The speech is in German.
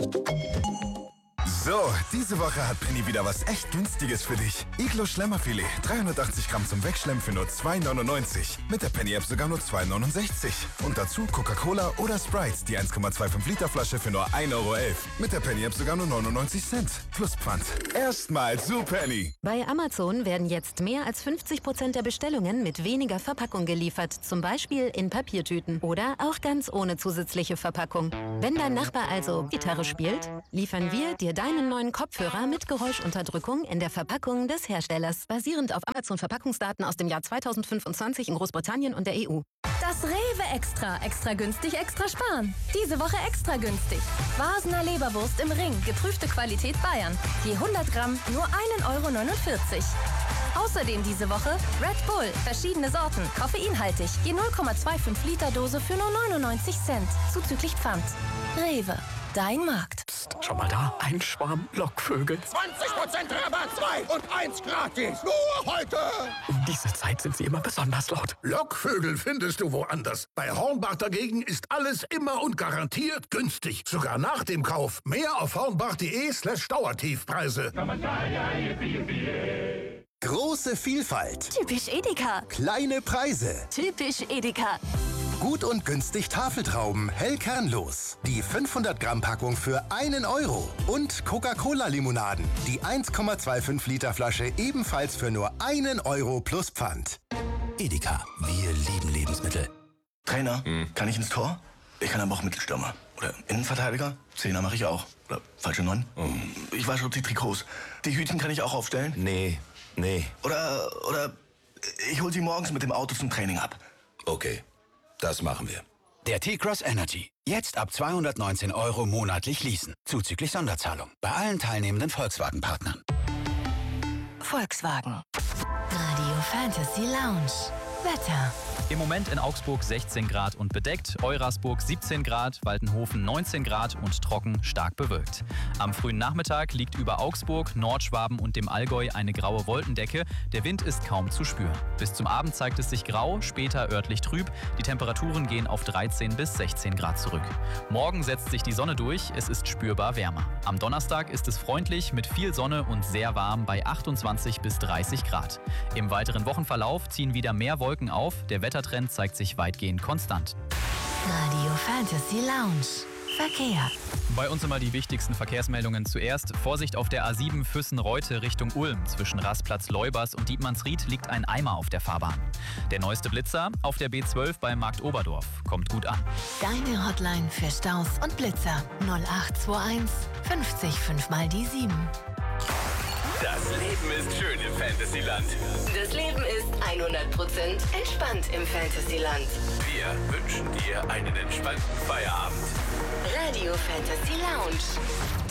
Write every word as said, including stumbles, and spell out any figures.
So, diese Woche hat Penny wieder was echt Günstiges für dich. Iglo Schlemmerfilet, dreihundertachtzig Gramm zum Wegschlemmen für nur zwei neunundneunzig. Mit der Penny-App sogar nur zwei neunundsechzig. Und dazu Coca-Cola oder Sprite, die eins Komma fünfundzwanzig Liter Flasche für nur ein Euro elf. Mit der Penny-App sogar nur neunundneunzig Cent. Plus Pfand. Erstmal zu Penny. Bei Amazon werden jetzt mehr als fünfzig Prozent der Bestellungen mit weniger Verpackung geliefert. Zum Beispiel in Papiertüten. Oder auch ganz ohne zusätzliche Verpackung. Wenn dein Nachbar also Gitarre spielt, liefern wir dir deinen neuen Kopfhörer mit Geräuschunterdrückung in der Verpackung des Herstellers. Basierend auf Amazon-Verpackungsdaten aus dem Jahr zweitausendfünfundzwanzig in Großbritannien und der E U. Das Rewe Extra. Extra günstig, extra sparen. Diese Woche extra günstig. Wasener Leberwurst im Ring. Geprüfte Qualität Bayern. Je hundert Gramm nur ein Euro neunundvierzig. Außerdem diese Woche Red Bull. Verschiedene Sorten. Koffeinhaltig. Je null Komma fünfundzwanzig Liter Dose für nur neunundneunzig Cent. Zuzüglich Pfand. Rewe. Dein Markt. Psst, schau mal da. Ein Schwarm Lockvögel. zwanzig Prozent Rabatt, zwei und eins gratis. Nur heute. Um diese Zeit sind sie immer besonders laut. Lockvögel findest du woanders. Bei Hornbach dagegen ist alles immer und garantiert günstig. Sogar nach dem Kauf. Mehr auf hornbach.de slash Dauertiefpreise. Große Vielfalt. Typisch Edeka. Kleine Preise. Typisch Edeka. Gut und günstig Tafeltrauben, hell kernlos. Die fünfhundert Gramm Packung für einen Euro. Und Coca-Cola-Limonaden. Die eins Komma fünfundzwanzig Liter Flasche ebenfalls für nur einen Euro plus Pfand. Edeka, wir lieben Lebensmittel. Trainer, hm. kann ich ins Tor? Ich kann aber auch Mittelstürmer. Oder Innenverteidiger? Zehner mache ich auch. Oder falsche Neun? Hm. Ich wasche die Trikots. Die Hütchen kann ich auch aufstellen? Nee, nee. Oder, oder ich hol sie morgens mit dem Auto zum Training ab. Okay. Das machen wir. Der T-Cross Energy. Jetzt ab zweihundertneunzehn Euro monatlich leasen. Zuzüglich Sonderzahlung. Bei allen teilnehmenden Volkswagen-Partnern. Volkswagen. Radio Fantasy Lounge. Wetter. Im Moment in Augsburg sechzehn Grad und bedeckt, Eurasburg siebzehn Grad, Waltenhofen neunzehn Grad und trocken, stark bewölkt. Am frühen Nachmittag liegt über Augsburg, Nordschwaben und dem Allgäu eine graue Wolkendecke. Der Wind ist kaum zu spüren. Bis zum Abend zeigt es sich grau, später örtlich trüb. Die Temperaturen gehen auf dreizehn bis sechzehn Grad zurück. Morgen setzt sich die Sonne durch, es ist spürbar wärmer. Am Donnerstag ist es freundlich mit viel Sonne und sehr warm bei achtundzwanzig bis dreißig Grad. Im weiteren Wochenverlauf ziehen wieder mehr Wolken auf, der Wettertrend zeigt sich weitgehend konstant. Radio Fantasy Lounge. Verkehr. Bei uns immer die wichtigsten Verkehrsmeldungen zuerst. Vorsicht auf der A sieben Füssen-Reute Richtung Ulm. Zwischen Rastplatz-Leubers und Dietmannsried liegt ein Eimer auf der Fahrbahn. Der neueste Blitzer auf der B zwölf bei Markt Oberdorf. Kommt gut an. Deine Hotline für Staus und Blitzer. null acht zwei eins fünfzig fünf mal die sieben. Das Leben ist schön im Fantasyland. Das Leben ist hundert Prozent entspannt im Fantasyland. Wir wünschen dir einen entspannten Feierabend. Radio Fantasy Lounge.